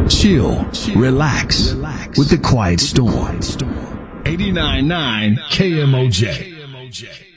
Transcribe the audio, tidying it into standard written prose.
Chill, relax with the Quiet Storm. 89.9 KMOJ.